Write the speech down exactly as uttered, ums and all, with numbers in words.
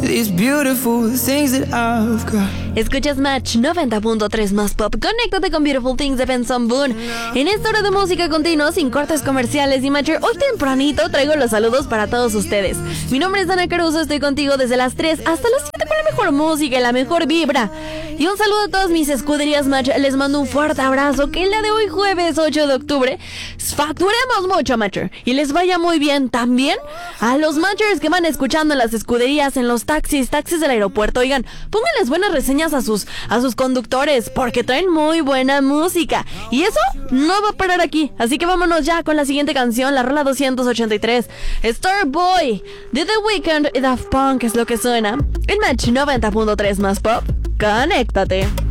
these beautiful things that I've got. Escuchas Match noventa punto tres más pop. Conéctate con Beautiful Things de Benson Boone. En esta hora de música continua, sin cortes comerciales y Matcher, hoy tempranito traigo los saludos para todos ustedes. Mi nombre es Dana Caruso, estoy contigo desde las tres hasta las siete con la mejor música y la mejor vibra. Y un saludo a todas mis escuderías Match. Les mando un fuerte abrazo. Que el día de hoy, jueves ocho de octubre, facturemos mucho, Matcher, y les vaya muy bien. También a los Matchers que van escuchando en las escuderías, en los taxis, taxis del aeropuerto, oigan, pónganles buenas reseñas a sus, a sus conductores, porque traen muy buena música. Y eso no va a parar aquí. Así que vámonos ya con la siguiente canción, la rola doscientos ochenta y tres, Starboy de The Weeknd y Daft Punk es lo que suena en Match noventa punto tres más pop. Conéctate.